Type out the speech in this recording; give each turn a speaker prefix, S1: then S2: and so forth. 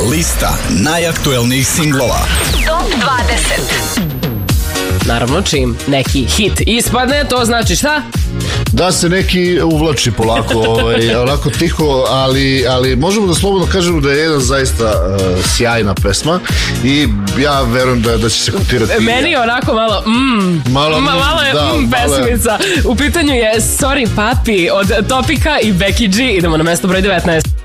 S1: Lista najaktuelnijih singlova.
S2: Top 20.
S3: Naravno, čim neki hit ispadne, to znači šta?
S4: Da se neki uvlači polako, onako tiho, ali možemo da slobodno kažemo da je jedan zaista sjajna pesma i ja verujem da će se kotirati.
S3: Meni je onako malo je pesmica. U pitanju je Sorry Papi od Topika i Becky G. Idemo na mesto broj 19.